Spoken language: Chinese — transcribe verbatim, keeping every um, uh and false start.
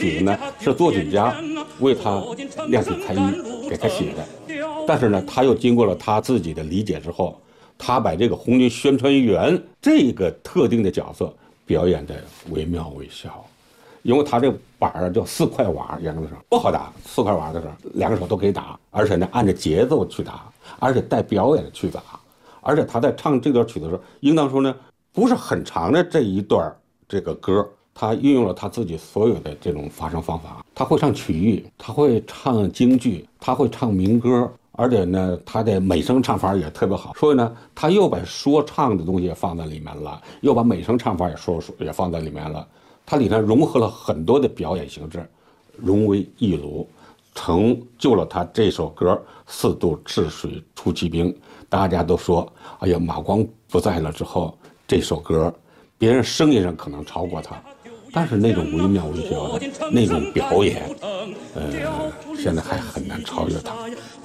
曲子呢是作曲家为他量体裁衣给他写的，但是呢，他又经过了他自己的理解之后，他把这个红军宣传员这个特定的角色表演的惟妙惟肖。因为他这个板儿叫四块瓦，演的时候不好打，四块瓦的时候两个手都可以打，而且呢按着节奏去打，而且带表演去打，而且他在唱这段曲子的时候，应当说呢不是很长的这一段这个歌，他运用了他自己所有的这种发声方法，他会唱曲艺，他会唱京剧，他会唱民歌，而且呢他的美声唱法也特别好，所以呢他又把说唱的东西也放在里面了，又把美声唱法也说也放在里面了。它里面融合了很多的表演形式，融为一炉，成就了他这首歌《四渡赤水出奇兵》。大家都说，哎呀，马光不在了之后，这首歌别人声音上可能超过他，但是那种惟妙惟肖的那种表演，呃，现在还很难超越他。